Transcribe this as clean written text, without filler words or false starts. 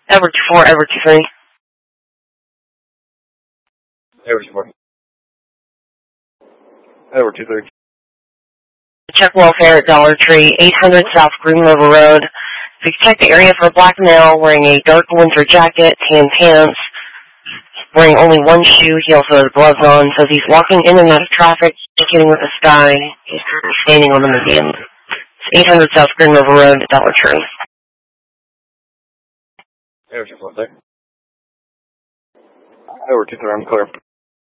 Edward 24, Edward 23. Edward 24. Edward 23. Check welfare at Dollar Tree, 800 South Green River Road. If you check the area for a black male wearing a dark winter jacket, tan pants, wearing only one shoe, he also has gloves on, says he's walking in and out of traffic, indicating with the sky. He's standing on the median. It's 800 South Green River Road at Dollar Tree. Edward 24. Edward 23, I'm clear.